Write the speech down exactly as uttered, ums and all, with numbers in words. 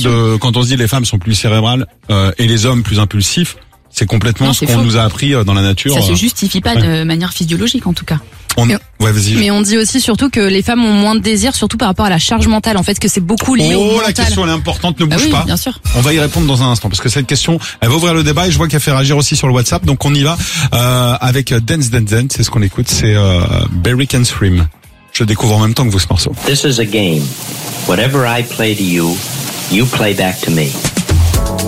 de quand on se dit les femmes sont plus cérébrales euh, et les hommes plus impulsifs, c'est complètement non, ce qu'on faux. nous a appris dans la nature. Ça se justifie pas ouais. de manière physiologique en tout cas. On... Ouais, vas-y. Mais on dit aussi surtout que les femmes ont moins de désir, surtout par rapport à la charge mentale. En fait, que c'est beaucoup lié oh, au mental. Oh, la question elle est importante, ne bouge ah oui, pas. Bien sûr. On va y répondre dans un instant parce que cette question, elle va ouvrir le débat et je vois qu'elle fait réagir aussi sur le WhatsApp. Donc on y va euh, avec Dance Dance Dance. C'est ce qu'on écoute, c'est euh, Barry Can Scream. Je découvre en même temps que vous ce morceau. This is a game. Whatever I play to you, you play back to me.